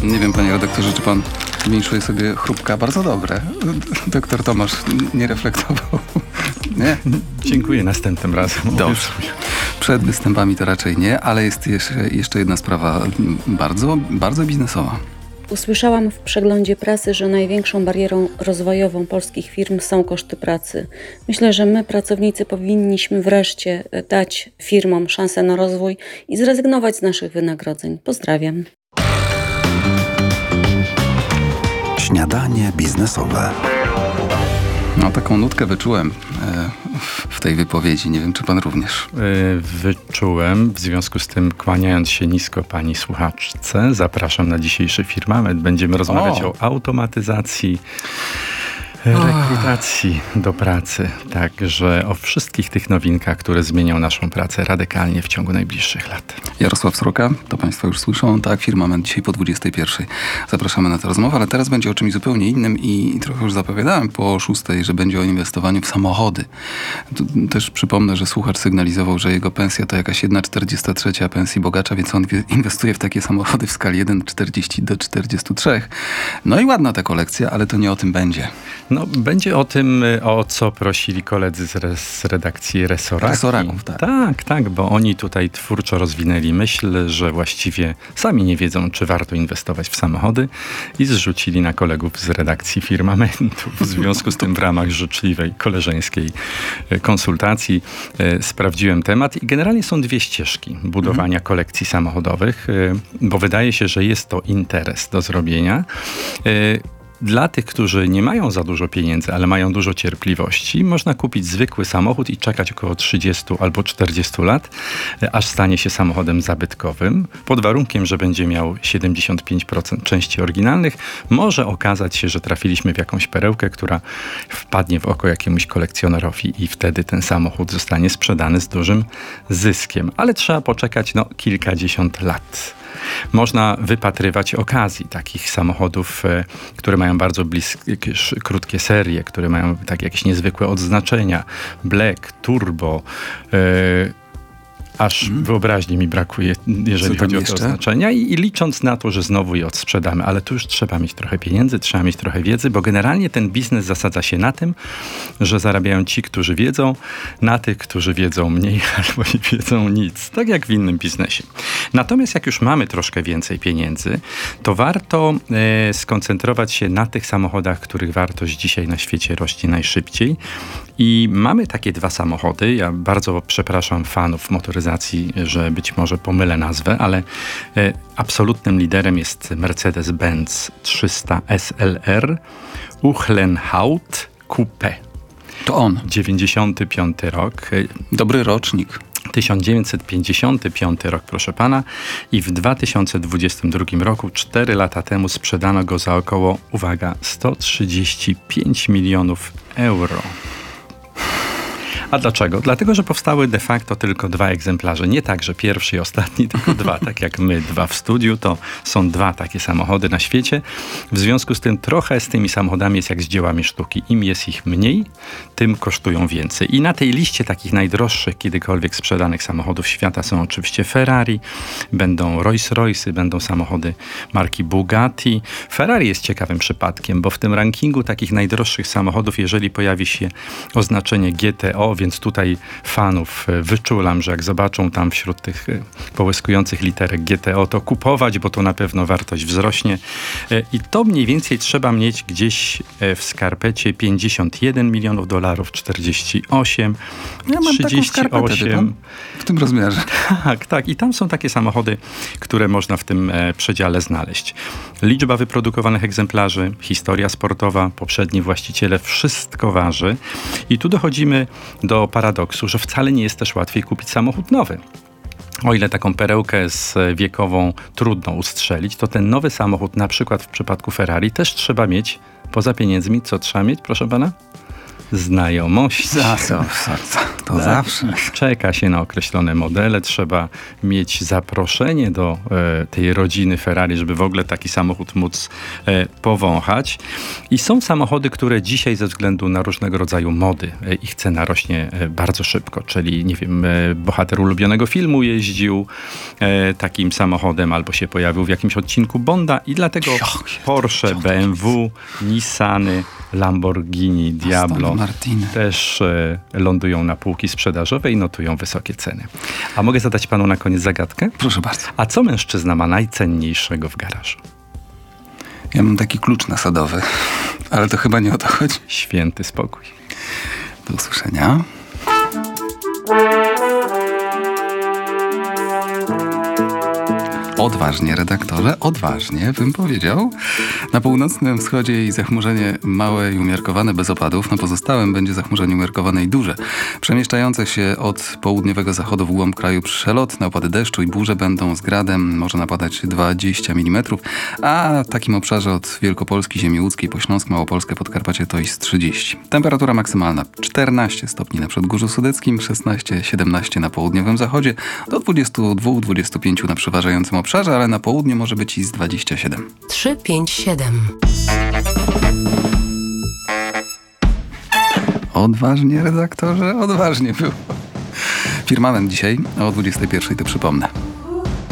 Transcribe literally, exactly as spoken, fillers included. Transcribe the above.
Nie wiem, panie redaktorze, czy pan winszuje sobie chrupka? Bardzo dobre. Doktor Tomasz nie reflektował. Nie? Dziękuję następnym razem. Dobrze. Przed występami to raczej nie, ale jest jeszcze, jeszcze jedna sprawa bardzo, bardzo biznesowa. Usłyszałam w przeglądzie prasy, że największą barierą rozwojową polskich firm są koszty pracy. Myślę, że my, pracownicy, powinniśmy wreszcie dać firmom szansę na rozwój i zrezygnować z naszych wynagrodzeń. Pozdrawiam. Śniadanie biznesowe. No, taką nutkę wyczułem e, w tej wypowiedzi. Nie wiem, czy pan również. Yy, wyczułem. W związku z tym, kłaniając się nisko pani słuchaczce, zapraszam na dzisiejszy firmament. Będziemy rozmawiać o, o automatyzacji rekrutacji do pracy. Także o wszystkich tych nowinkach, które zmienią naszą pracę radykalnie w ciągu najbliższych lat. Jarosław Sroka, to państwo już słyszą. Tak, firmament dzisiaj po dwudziestej pierwszej. Zapraszamy na tę rozmowę, ale teraz będzie o czymś zupełnie innym i trochę już zapowiadałem po szóstej, że będzie o inwestowaniu w samochody. Tu też przypomnę, że słuchacz sygnalizował, że jego pensja to jakaś jedna czterdziesta trzecia pensji bogacza, więc on inwestuje w takie samochody w skali jeden czterdzieści do czterdziestu trzech. No i ładna ta kolekcja, ale to nie o tym będzie. No, będzie o tym, o co prosili koledzy z, re, z redakcji Resoraki. Resoraków, tak. Tak, tak, bo oni tutaj twórczo rozwinęli myśl, że właściwie sami nie wiedzą, czy warto inwestować w samochody i zrzucili na kolegów z redakcji Firmamentu. W związku z tym w ramach życzliwej, koleżeńskiej konsultacji e, sprawdziłem temat i generalnie są dwie ścieżki budowania mhm. kolekcji samochodowych, e, bo wydaje się, że jest to interes do zrobienia. E, Dla tych, którzy nie mają za dużo pieniędzy, ale mają dużo cierpliwości, można kupić zwykły samochód i czekać około trzydziestu albo czterdziestu lat, aż stanie się samochodem zabytkowym. Pod warunkiem, że będzie miał siedemdziesiąt pięć procent części oryginalnych, może okazać się, że trafiliśmy w jakąś perełkę, która wpadnie w oko jakiemuś kolekcjonerowi i wtedy ten samochód zostanie sprzedany z dużym zyskiem. Ale trzeba poczekać no, kilkadziesiąt lat. Można wypatrywać okazji takich samochodów, które mają bardzo bliskie, krótkie serie, które mają tak jakieś niezwykłe odznaczenia. Black, turbo, yy, aż hmm. wyobraźni mi brakuje, jeżeli chodzi o te oznaczenia I, i licząc na to, że znowu je odsprzedamy. Ale tu już trzeba mieć trochę pieniędzy, trzeba mieć trochę wiedzy, bo generalnie ten biznes zasadza się na tym, że zarabiają ci, którzy wiedzą, na tych, którzy wiedzą mniej albo nie wiedzą nic. Tak jak w innym biznesie. Natomiast jak już mamy troszkę więcej pieniędzy, to warto e, skoncentrować się na tych samochodach, których wartość dzisiaj na świecie rośnie najszybciej. I mamy takie dwa samochody. Ja bardzo przepraszam fanów motoryzacji, że być może pomylę nazwę, ale e, absolutnym liderem jest Mercedes-Benz trzysta S L R Uhlenhaut Coupé. To on. dziewięćdziesiąty piąty rok. Dobry rocznik. tysiąc dziewięćset pięćdziesiąty piąty rok, proszę pana. I w dwa tysiące dwudziestym drugim roku, cztery lata temu, sprzedano go za około, uwaga, sto trzydzieści pięć milionów euro. A dlaczego? Dlatego, że powstały de facto tylko dwa egzemplarze. Nie tak, że pierwszy i ostatni, tylko dwa. Tak jak my, dwa w studiu, to są dwa takie samochody na świecie. W związku z tym trochę z tymi samochodami jest jak z dziełami sztuki. Im jest ich mniej, tym kosztują więcej. I na tej liście takich najdroższych kiedykolwiek sprzedanych samochodów świata są oczywiście Ferrari, będą Rolls-Royce'y, będą samochody marki Bugatti. Ferrari jest ciekawym przypadkiem, bo w tym rankingu takich najdroższych samochodów, jeżeli pojawi się oznaczenie G T O, więc tutaj fanów wyczulam, że jak zobaczą tam wśród tych połyskujących literek G T O, to kupować, bo to na pewno wartość wzrośnie. I to mniej więcej trzeba mieć gdzieś w skarpecie pięćdziesiąt jeden milionów dolarów, czterdzieści osiem, ja mam trzydzieści osiem. W tym rozmiarze. Tak, tak. I tam są takie samochody, które można w tym przedziale znaleźć. Liczba wyprodukowanych egzemplarzy, historia sportowa, poprzedni właściciele, wszystko waży. I tu dochodzimy do paradoksu, że wcale nie jest też łatwiej kupić samochód nowy. O ile taką perełkę z wiekową trudno ustrzelić, to ten nowy samochód, na przykład w przypadku Ferrari, też trzeba mieć poza pieniędzmi. Co trzeba mieć, proszę pana? znajomości. Za to, to, to Tak. zawsze. Czeka się na określone modele, trzeba mieć zaproszenie do e, tej rodziny Ferrari, żeby w ogóle taki samochód móc e, powąchać. I są samochody, które dzisiaj ze względu na różnego rodzaju mody e, ich cena rośnie e, bardzo szybko, czyli nie wiem, e, bohater ulubionego filmu jeździł e, takim samochodem albo się pojawił w jakimś odcinku Bonda i dlatego Porsche, B M W, Nissany, Lamborghini, Diablo Aston Martiny. też e, lądują na półki sprzedażowe i notują wysokie ceny. A mogę zadać panu na koniec zagadkę? Proszę bardzo. A co mężczyzna ma najcenniejszego w garażu? Ja mam taki klucz nasadowy, ale to chyba nie o to chodzi. Święty spokój. Do usłyszenia. Odważnie, redaktorze, odważnie, bym powiedział. Na północnym wschodzie i zachmurzenie małe i umiarkowane bez opadów, na pozostałym będzie zachmurzenie umiarkowane i duże. Przemieszczające się od południowego zachodu w głąb kraju przelotne opady deszczu i burze będą z gradem, może napadać dwadzieścia milimetrów, a w takim obszarze od Wielkopolski, Ziemi Łódzkiej po Śląsk, Małopolskę, Podkarpacie to jest trzydzieści. Temperatura maksymalna czternaście stopni na Przedgórzu Sudeckim, szesnaście siedemnaście na południowym zachodzie, do dwudziestu dwóch do dwudziestu pięciu na przeważającym obszarze, ale na południu może być i z dwadzieścia siedem. trzy pięć siedem. Odważnie, redaktorze, odważnie było. Firmament dzisiaj o dwudziestej pierwszej, to przypomnę.